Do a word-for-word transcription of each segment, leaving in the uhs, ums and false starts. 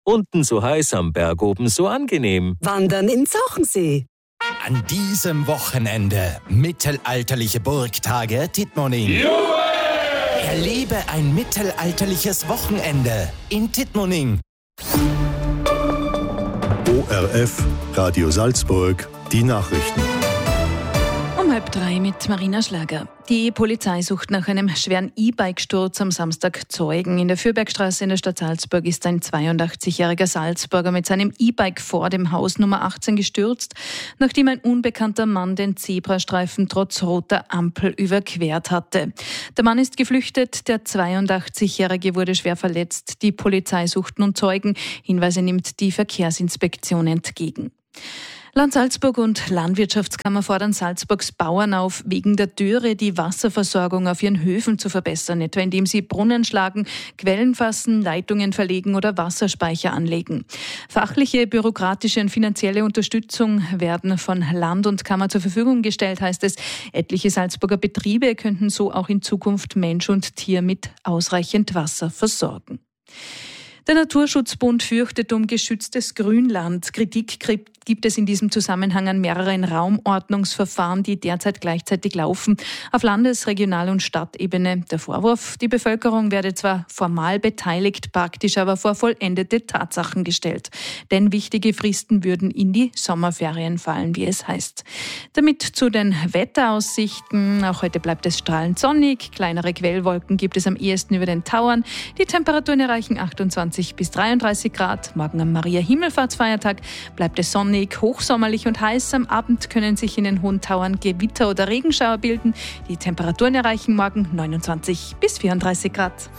Unten so heiß, am Berg oben so angenehm. Wandern im Zauchensee. An diesem Wochenende mittelalterliche Burgtage Tittmoning. Erlebe ein mittelalterliches Wochenende in Tittmoning. O R F, Radio Salzburg, die Nachrichten. Um halb drei mit Marina Schlager. Die Polizei sucht nach einem schweren E-Bike-Sturz am Samstag Zeugen. In der Fürbergstraße in der Stadt Salzburg ist ein zweiundachtzigjähriger Salzburger mit seinem E-Bike vor dem Haus Nummer achtzehn gestürzt, nachdem ein unbekannter Mann den Zebrastreifen trotz roter Ampel überquert hatte. Der Mann ist geflüchtet, der zweiundachtzigjährige wurde schwer verletzt. Die Polizei sucht nun Zeugen. Hinweise nimmt die Verkehrsinspektion entgegen. Land Salzburg und Landwirtschaftskammer fordern Salzburgs Bauern auf, wegen der Dürre die Wasserversorgung auf ihren Höfen zu verbessern, etwa indem sie Brunnen schlagen, Quellen fassen, Leitungen verlegen oder Wasserspeicher anlegen. Fachliche, bürokratische und finanzielle Unterstützung werden von Land und Kammer zur Verfügung gestellt, heißt es. Etliche Salzburger Betriebe könnten so auch in Zukunft Mensch und Tier mit ausreichend Wasser versorgen. Der Naturschutzbund fürchtet um geschütztes Grünland. Kritik gibt es in diesem Zusammenhang an mehreren Raumordnungsverfahren, die derzeit gleichzeitig laufen, auf Landes-, Regional- und Stadtebene. Der Vorwurf, die Bevölkerung werde zwar formal beteiligt, praktisch aber vor vollendete Tatsachen gestellt. Denn wichtige Fristen würden in die Sommerferien fallen, wie es heißt. Damit zu den Wetteraussichten. Auch heute bleibt es strahlend sonnig. Kleinere Quellwolken gibt es am ehesten über den Tauern. Die Temperaturen erreichen achtundzwanzig bis dreiunddreißig Grad. Morgen am Maria-Himmelfahrtsfeiertag bleibt es sonnig, hochsommerlich und heiß. Am Abend können sich in den hohen Tauern Gewitter oder Regenschauer bilden. Die Temperaturen erreichen morgen neunundzwanzig bis vierunddreißig Grad.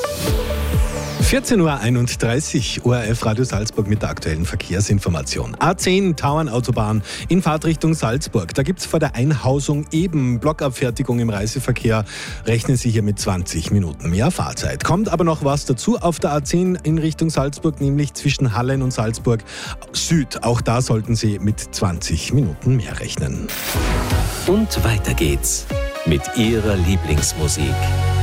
vierzehn Uhr einunddreißig, O R F Radio Salzburg mit der aktuellen Verkehrsinformation. A zehn Tauernautobahn in Fahrtrichtung Salzburg. Da gibt es vor der Einhausung eben Blockabfertigung im Reiseverkehr. Rechnen Sie hier mit zwanzig Minuten mehr Fahrzeit. Kommt aber noch was dazu auf der A zehn in Richtung Salzburg, nämlich zwischen Hallen und Salzburg Süd. Auch da sollten Sie mit zwanzig Minuten mehr rechnen. Und weiter geht's mit Ihrer Lieblingsmusik.